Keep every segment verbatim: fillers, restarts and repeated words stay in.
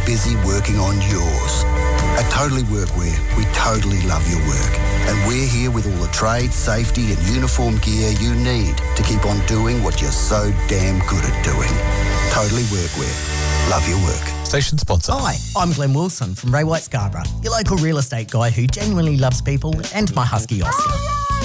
busy working on yours. At Totally Workwear, we totally love your work. And we're here with all the trade, safety and uniform gear you need to keep on doing what you're so damn good at doing. Totally Workwear. Love your work. Station sponsor. Hi, I'm Glenn Wilson from Ray White Scarborough, your local real estate guy who genuinely loves people and my husky Oscar.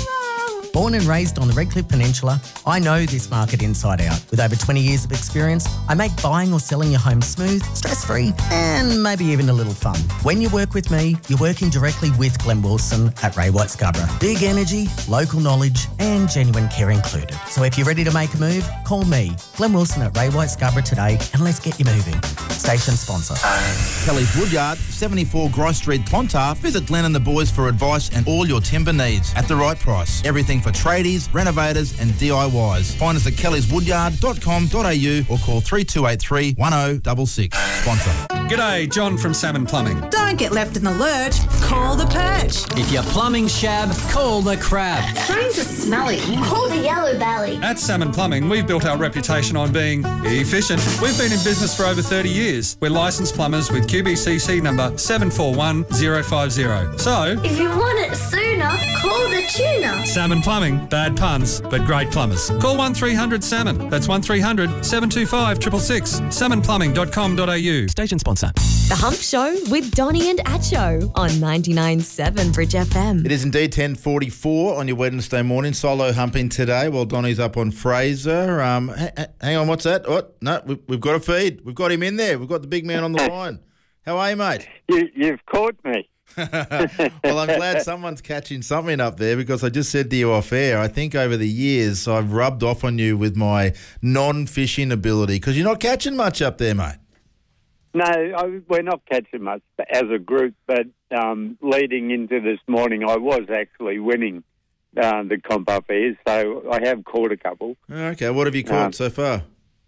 Born and raised on the Redcliffe Peninsula, I know this market inside out. With over twenty years of experience, I make buying or selling your home smooth, stress-free, and maybe even a little fun. When you work with me, you're working directly with Glenn Wilson at Ray White Scarborough. Big energy, local knowledge, and genuine care included. So if you're ready to make a move, call me, Glenn Wilson at Ray White Scarborough today, and let's get you moving. Station sponsor. Kelly's Woodyard, seventy-four Grice Street, Clontarf. Visit Glenn and the boys for advice and all your timber needs at the right price. Everything for tradies, renovators and D I Ys. Find us at kellys woodyard dot com dot a u or call three two eight three, one oh six six. Sponsor. G'day, John from Salmon Plumbing. Don't get left in the lurch. Call the Perch. If you're plumbing shab, call the Crab. Drains are smelly. Call the Yellow Belly. At Salmon Plumbing, we've built our reputation on being efficient. We've been in business for over thirty years. We're licensed plumbers with Q B C C number seven four one zero five zero. So, if you want it sooner, call the tuner. Salmon Plumbing, bad puns, but great plumbers. Call one three hundred salmon. That's one three hundred, seven two five, six six six. salmon plumbing dot com dot a u. Station sponsor. The Hump Show with Donnie and Acho on ninety-nine point seven Bridge F M. It is indeed ten forty-four on your Wednesday morning. Solo humping today while Donnie's up on Fraser. Um, h- hang on, what's that? What? No, we've, we've got a feed. We've got him in there. We've got the big man on the line. How are you, mate? You, you've caught me. Well, I'm glad someone's catching something up there because I just said to you off air, I think over the years I've rubbed off on you with my non-fishing ability because you're not catching much up there, mate. No, I, we're not catching much as a group, but um, leading into this morning, I was actually winning uh, the comp up here, so I have caught a couple. Okay, what have you caught um, so far?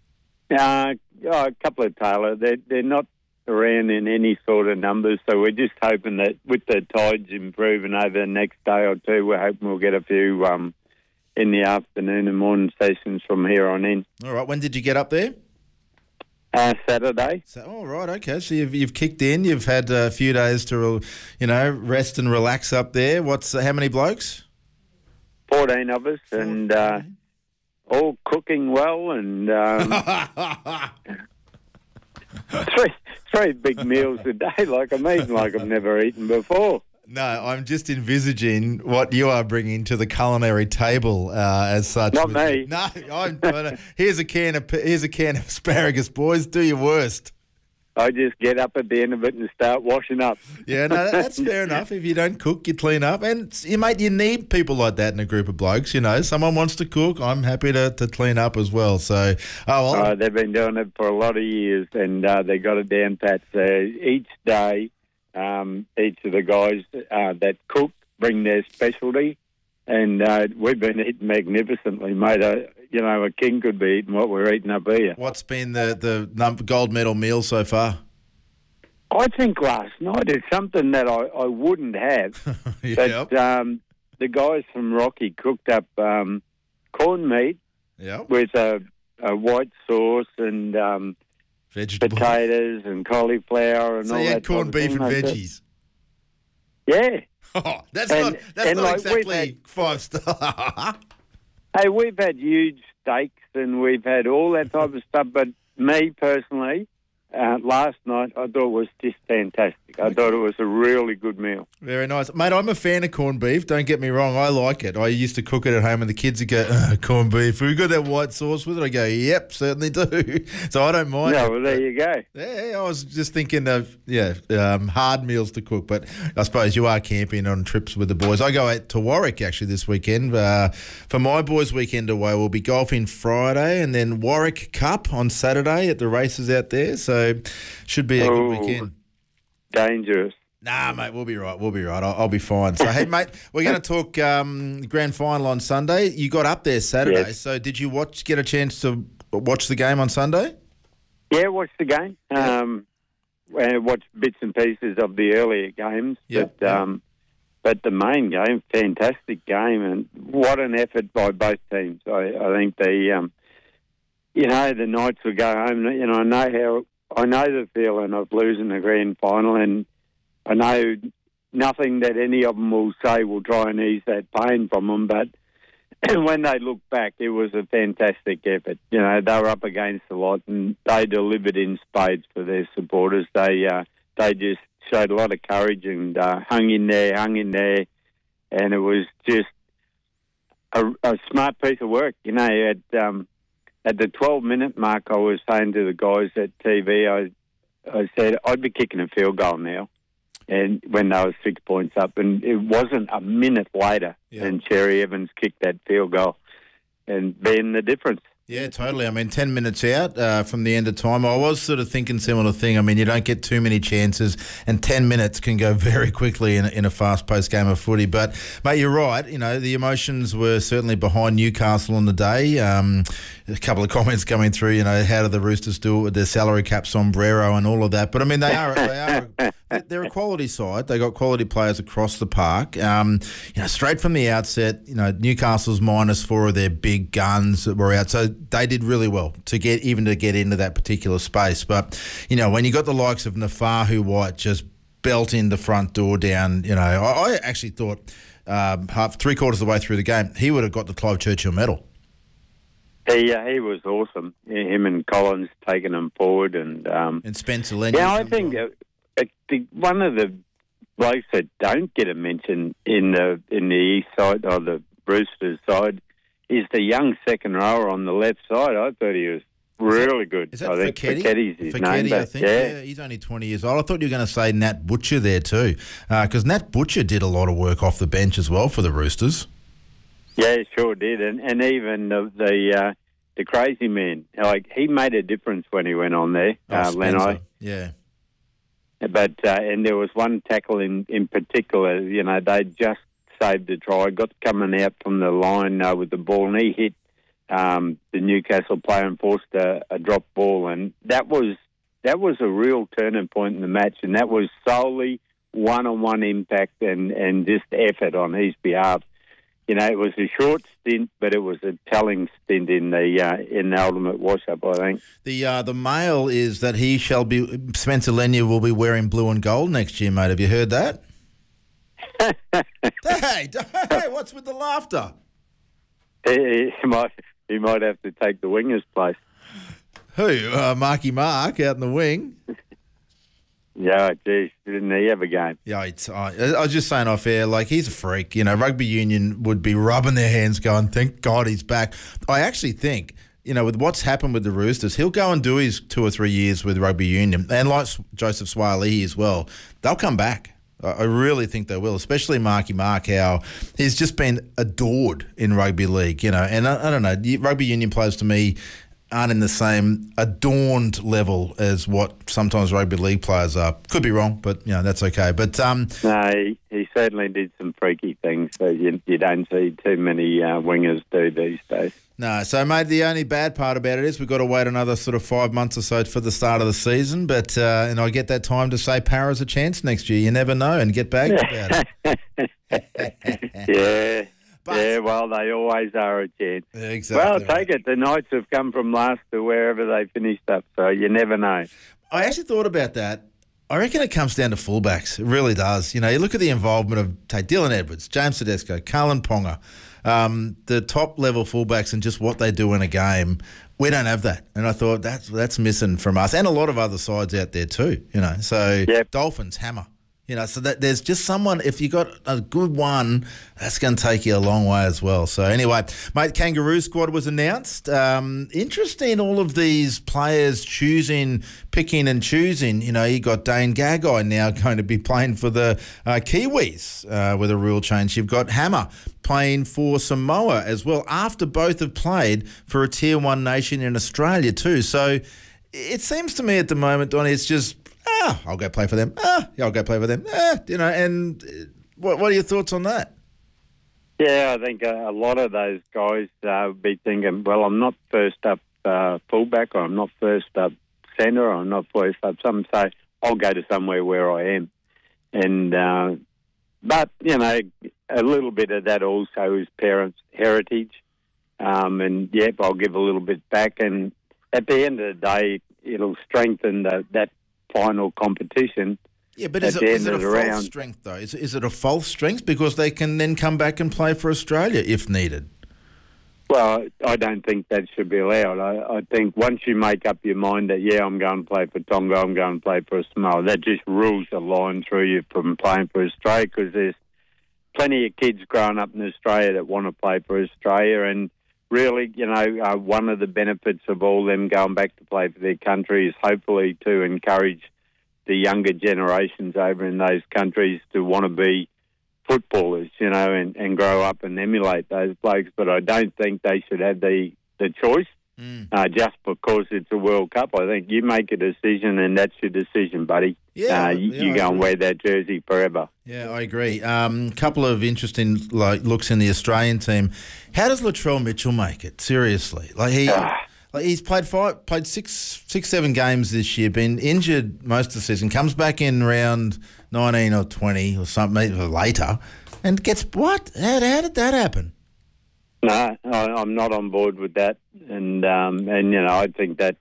Uh, oh, a couple of tailor. They're, they're not around in any sort of numbers, so we're just hoping that with the tides improving over the next day or two, we're hoping we'll get a few um, in the afternoon and morning sessions from here on in. All right, when did you get up there? Uh, Saturday. So, oh, right, okay. So you've you've kicked in. You've had a few days to, you know, rest and relax up there. What's how many blokes? Fourteen of us, and uh, all cooking well, and um, three three big meals a day. Like I'm eating like I've never eaten before. No, I'm just envisaging what you are bringing to the culinary table uh, as such. Not me. No, I'm, here's a can of here's a can of asparagus, boys. Do your worst. I just get up at the end of it and start washing up. Yeah, no, that's fair enough. If you don't cook, you clean up. And, you mate, you need people like that in a group of blokes, you know. Someone wants to cook, I'm happy to, to clean up as well. So, oh, well. Uh, they've been doing it for a lot of years, and uh, they got it down pat. So each day, um, each of the guys uh, that cook bring their specialty, and uh, we've been eating magnificently, mate. Uh, you know, a king could be eating what we're eating up here. What's been the, the num- gold medal meal so far? I think last night is something that I, I wouldn't have. Yep. But um, the guys from Rocky cooked up um, corned meat yep. with a, a white sauce and um, potatoes and cauliflower and so all you that. had corned sort of beef thing, and like veggies. That. Yeah. Oh, that's and, not that's and not like exactly had, five star. Hey, we've had huge steaks and we've had all that type of stuff, but me personally, uh, last night I thought it was just fantastic. I thought it was a really good meal. Very nice. Mate, I'm a fan of corned beef. Don't get me wrong. I like it. I used to cook it at home and the kids would go, uh, corned beef. Have we got that white sauce with it? I go, yep, certainly do. So I don't mind. Yeah, it. well, there you go. Yeah, I was just thinking of, yeah, um, hard meals to cook. But I suppose you are camping on trips with the boys. I go out to Warwick, actually, this weekend. Uh, for my boys' weekend away, we'll be golfing Friday and then Warwick Cup on Saturday at the races out there. So should be a oh, good weekend. Dangerous. Nah, mate, we'll be right. We'll be right. I'll, I'll be fine. So, hey, mate, we're going to talk um, grand final on Sunday. You got up there Saturday, yes. So did you watch? Get a chance to watch the game on Sunday? Yeah, watched the game. Um, I watched bits and pieces of the earlier games, yep. but um, but the main game, fantastic game, and what an effort by both teams. I, I think the um, you know the Knights will go home. You know, I know how I know the feeling of losing the grand final, and I know nothing that any of them will say will try and ease that pain from them, but when they look back, it was a fantastic effort. You know, they were up against a lot, and they delivered in spades for their supporters. They uh, they just showed a lot of courage and uh, hung in there, hung in there, and it was just a, a smart piece of work. You know, at um, at the twelve-minute mark, I was saying to the guys at T V, I I said I'd be kicking a field goal now. And when they were six points up, and it wasn't a minute later, yeah. and Cherry Evans kicked that field goal, and being the difference. Yeah, totally. I mean, ten minutes out uh, from the end of time, I was sort of thinking similar thing. I mean, you don't get too many chances, and ten minutes can go very quickly in, in a fast-paced game of footy. But, mate, you're right. You know, the emotions were certainly behind Newcastle on the day. Um, a couple of comments coming through, you know, how do the Roosters do it with their salary cap sombrero and all of that? But, I mean, they are they are they're a quality side. They got quality players across the park. Um, you know, straight from the outset, you know, Newcastle's minus four of their big guns that were out. So they did really well to get even to get into that particular space. But, you know, when you got the likes of Nafahu White just belting the front door down, you know, I, I actually thought um, half three quarters of the way through the game, he would have got the Clive Churchill medal. He, uh, he was awesome. Him and Collins taking him forward. And um, and Spencer Lenny. Yeah, I think uh, the, one of the blokes that don't get a mention in the, in the east side, or the Roosters side, is the young second rower on the left side. I thought he was really good. Is that I think Feketi? Feketi's his Feketi, name. I But think. yeah. Yeah, he's only twenty years old. I thought you were going to say Nat Butcher there too, because uh, Nat Butcher did a lot of work off the bench as well for the Roosters. Yeah, sure did. And and even the the, uh, the crazy man, like he made a difference when he went on there, Oh, uh, Lenai. Yeah. But uh, and there was one tackle in, in particular, you know, they just saved the try, got coming out from the line uh, with the ball, and he hit um, the Newcastle player and forced a, a drop ball, and that was that was a real turning point in the match, and that was solely one-on-one impact and, and just effort on his behalf. You know, it was a short stint, but it was a telling stint in the uh, in the ultimate wash-up, I think. The uh, the mail is that he shall be Spencer Leniu will be wearing blue and gold next year, mate. Have you heard that? hey, hey, what's with the laughter? He, he might he might have to take the winger's place. Who? Uh, Marky Mark out in the wing. Yeah, geez, didn't he have a game? Yeah, it's, uh, I was just saying off air, like, he's a freak. You know, rugby union would be rubbing their hands going, thank God he's back. I actually think, you know, with what's happened with the Roosters, he'll go and do his two or three years with rugby union. And like Joseph Swiley as well, they'll come back. I really think they will, especially Marky Mark, how he's just been adored in rugby league, you know. And I, I don't know, rugby union players to me aren't in the same adorned level as what sometimes rugby league players are. Could be wrong, but, you know, that's okay. But um, no, he, he certainly did some freaky things that you, you don't see too many uh, wingers do these days. No, so, mate, the only bad part about it is we've got to wait another sort of five months or so for the start of the season. But uh, and I get that time to say Para's a chance next year. You never know, and get bagged about it. yeah. But, yeah, well, they always are a chance. Exactly. Well, take it. The Knights have come from last to wherever they finished up, so you never know. I actually thought about that. I reckon it comes down to fullbacks. It really does. You know, you look at the involvement of, say, Dylan Edwards, James Tedesco, Carlin Ponga, um, the top-level fullbacks and just what they do in a game. We don't have that. And I thought that's that's missing from us and a lot of other sides out there too, you know. So, yep. Dolphins, hammer. You know, so that there's just someone, if you got a good one, that's going to take you a long way as well. So anyway, mate, Kangaroo squad was announced. Um, interesting, all of these players choosing, picking and choosing. You know, you got Dane Gagai now going to be playing for the uh, Kiwis uh, with a rule change. You've got Hammer playing for Samoa as well, after both have played for a Tier one nation in Australia too. So it seems to me at the moment, Donnie, it's just, ah, I'll go play for them. Ah, yeah, I'll go play for them. Ah, you know, and what, what are your thoughts on that? Yeah, I think a, a lot of those guys uh, would be thinking, well, I'm not first up uh, fullback, or I'm not first up centre, or I'm not first up. Some say, I'll go to somewhere where I am. And, uh, but, you know, a little bit of that also is parents' heritage. Um, and, yep, I'll give a little bit back. And at the end of the day, it'll strengthen the, that final competition. Yeah, but at is it, the is end it a of the false round. strength, though? Is, is it a false strength? Because they can then come back and play for Australia if needed. Well, I don't think that should be allowed. I, I think once you make up your mind that, yeah, I'm going to play for Tonga, I'm going to play for Samoa, that just rules the line through you from playing for Australia, because there's plenty of kids growing up in Australia that want to play for Australia. And really, you know, uh, one of the benefits of all them going back to play for their country is hopefully to encourage the younger generations over in those countries to want to be footballers, you know, and, and grow up and emulate those blokes. But I don't think they should have the, the choice mm. uh, just because it's a World Cup. I think you make a decision and that's your decision, buddy. Yeah, uh, you, yeah, you go and wear that jersey forever. Yeah, I agree. A um, couple of interesting like looks in the Australian team. How does Latrell Mitchell make it? Seriously, like he. Like he's played five, played six, six, seven games this year. Been injured most of the season. Comes back in round nineteen or twenty or something or later, and gets what? How, how did that happen? No, I, I'm not on board with that. And um, and you know, I think that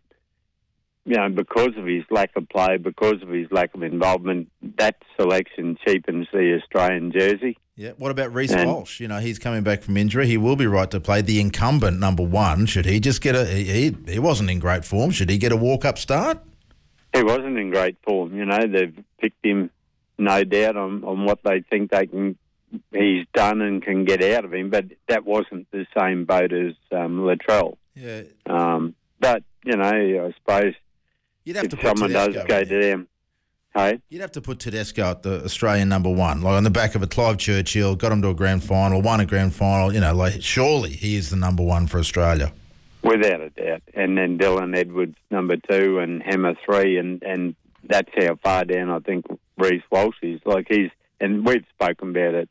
you know because of his lack of play, because of his lack of involvement, that selection cheapens the Australian jersey. Yeah. What about Reece Walsh? You know, he's coming back from injury. He will be right to play. The incumbent number one. Should he just get a? He he wasn't in great form. Should he get a walk up start? He wasn't in great form. You know, they've picked him, no doubt, on, on what they think they can. He's done and can get out of him, but that wasn't the same boat as um, Latrell. Yeah. Um, but you know, I suppose You'd have if to put someone Tedesco does go to them. Hey? You'd have to put Tedesco at the Australian number one, like on the back of a Clive Churchill, got him to a grand final, won a grand final. You know, like surely he is the number one for Australia. Without a doubt. And then Dylan Edwards number two and Hammer three, and, and that's how far down I think Reece Walsh is. Like he's, and we've spoken about it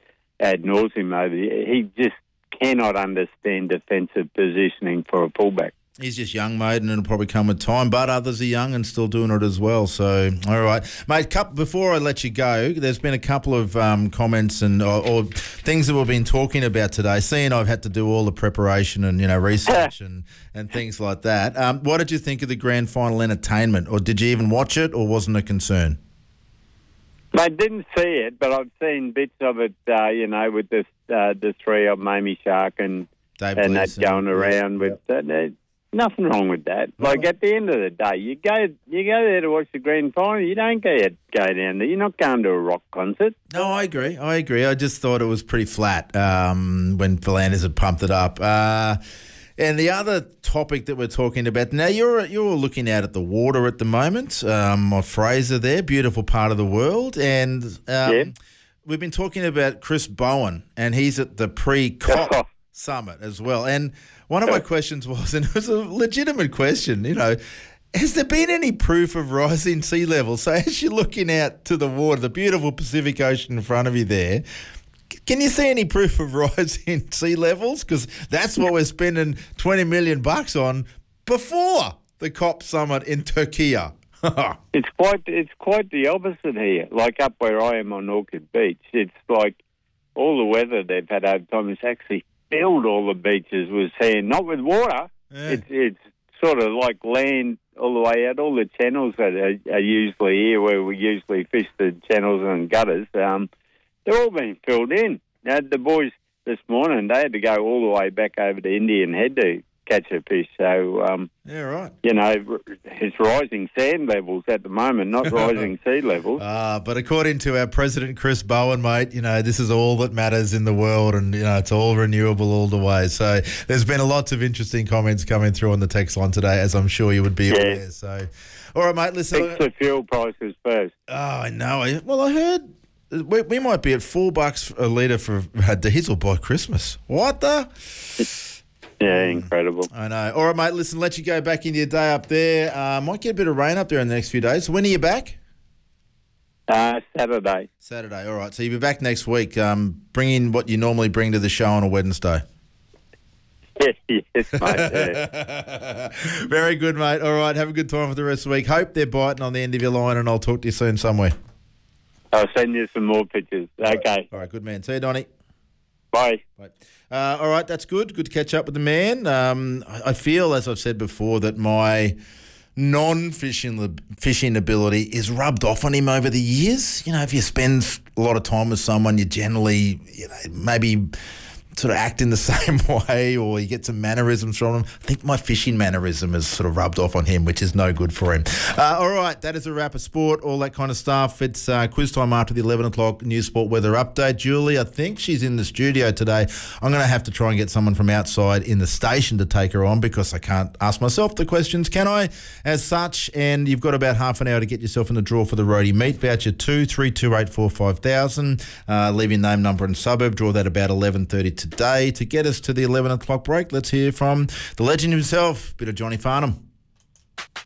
ad nauseum over. He just cannot understand defensive positioning for a fullback. He's just young, mate, and it'll probably come with time. But others are young and still doing it as well. So, all right, mate. Couple, before I let you go, there's been a couple of um, comments and or, or things that we've been talking about today. Seeing I've had to do all the preparation and you know research and, and things like that. Um, what did you think of the grand final entertainment, or did you even watch it, or wasn't a concern? I didn't see it, but I've seen bits of it. Uh, you know, with the uh, the three of Mamie Shark and Dave and Gleeson, that going around yeah. with. Uh, Nothing wrong with that. Like at the end of the day, you go you go there to watch the grand final. You don't go go down there. You're not going to a rock concert. No, I agree. I agree. I just thought it was pretty flat um, when Philanders had pumped it up. Uh, and the other topic that we're talking about now, you're you're looking out at the water at the moment. Um, off Fraser there, beautiful part of the world, and um, yeah. we've been talking about Chris Bowen, and he's at the pre-COP summit as well. And one of my questions was, and it was a legitimate question, you know, has there been any proof of rising sea level? So as you're looking out to the water, the beautiful Pacific Ocean in front of you there, can you see any proof of rising sea levels? Because that's what we're spending twenty million bucks on before the COP summit in Turkey. It's quite it's quite the opposite here. Like up where I am on Orchid Beach, it's like all the weather they've had over time is actually filled all the beaches with sand, not with water. Yeah. It's it's sort of like land all the way out. All the channels that are, are usually here, where we usually fish the channels and gutters, um, they're all being filled in. Now, the boys this morning, they had to go all the way back over to Indian Head to catch a fish. So, um, yeah, right. You know, it's rising sand levels at the moment, not rising sea levels. Uh, but according to our president, Chris Bowen, mate, you know, this is all that matters in the world, and, you know, it's all renewable all the way. So there's been a lots of interesting comments coming through on the text line today, as I'm sure you would be yeah. aware. So, all right, mate, listen. Fix the fuel prices first. Oh, I know. Well, I heard we, we might be at four bucks a litre for uh, diesel by Christmas. What the... Yeah, incredible. I know. All right, mate, listen, let you go back into your day up there. Uh, might get a bit of rain up there in the next few days. When are you back? Uh, Saturday. Saturday, all right. So you'll be back next week. Um, bring in what you normally bring to the show on a Wednesday. Yes, yes, mate. Yeah. Very good, mate. All right, have a good time for the rest of the week. Hope they're biting on the end of your line, and I'll talk to you soon somewhere. I'll send you some more pictures. All okay. Right. All right, good man. See you, Donnie. Bye. Bye. Uh, all right, that's good. Good to catch up with the man. Um, I, I feel, as I've said before, that my non-fishing fishing ability is rubbed off on him over the years. You know, if you spend a lot of time with someone, you generally, you know, maybe sort of act in the same way, or you get some mannerisms from him. I think my fishing mannerism has sort of rubbed off on him, which is no good for him. Uh, all right, that is a wrap of sport, all that kind of stuff. It's uh, quiz time after the eleven o'clock News Sport Weather Update. Julie, I think she's in the studio today. I'm going to have to try and get someone from outside in the station to take her on because I can't ask myself the questions, can I? As such, and you've got about half an hour to get yourself in the draw for the Roadie Meat Voucher two three two eight four five thousand. Uh, leave your name, number and suburb. Draw that about eleven thirty today. To get us to the eleven o'clock break, let's hear from the legend himself, bit of Johnny Farnham.